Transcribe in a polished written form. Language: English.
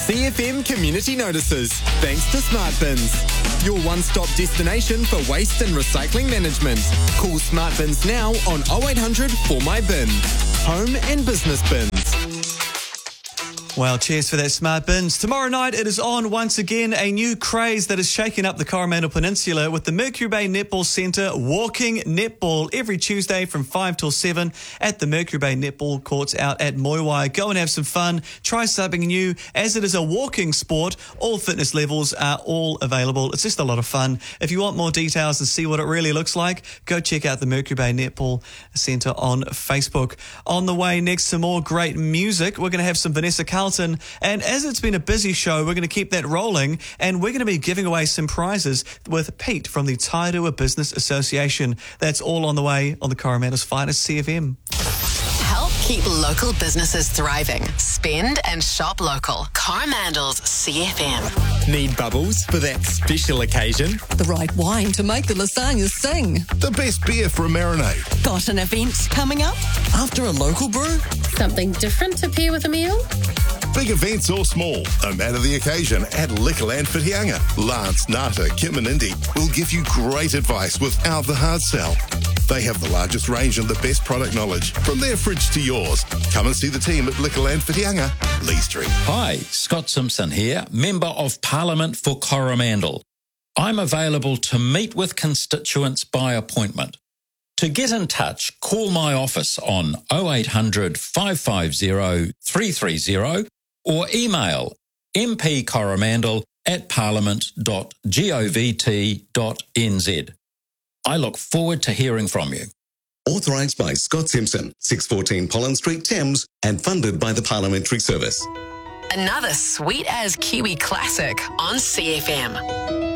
CFM Community Notices, thanks to Smart Bins. Your one-stop destination for waste and recycling management. Call Smart Bins now on 0800 For My Bin. Home and business bins. Well, cheers for that, Smart Bins. Tomorrow night it is on once again, a new craze that is shaking up the Coromandel Peninsula with the Mercury Bay Netball Centre walking netball every Tuesday from 5 till 7 at the Mercury Bay Netball Courts out at Moiwai. Go and have some fun. Try something new. As it is a walking sport, all fitness levels are all available. It's just a lot of fun. If you want more details and see what it really looks like, go check out the Mercury Bay Netball Centre on Facebook. On the way next, some more great music. We're going to have some Vanessa Carlton. And as it's been a busy show, we're going to keep that rolling, and we're going to be giving away some prizes with Pete from the Tairua Business Association. That's all on the way on the Coromandel's finest CFM. Help keep local businesses thriving. Spend and shop local. Coromandel's CFM. Need bubbles for that special occasion? The right wine to make the lasagna sing. The best beer for a marinade. Got an event coming up? After a local brew? Something different to pair with a meal? Big events or small, no matter the occasion, at Liquorland Whitianga. Lance, Nata, Kim and Indy will give you great advice without the hard sell. They have the largest range and the best product knowledge, from their fridge to yours. Come and see the team at Liquorland Whitianga, Lee Street. Hi, Scott Simpson here, Member of Parliament for Coromandel. I'm available to meet with constituents by appointment. To get in touch, call my office on 0800 550 330 or email mpcoromandel@parliament.govt.nz. I look forward to hearing from you. Authorised by Scott Simpson, 614 Pollen Street, Thames, and funded by the Parliamentary Service. Another sweet as Kiwi classic on CFM.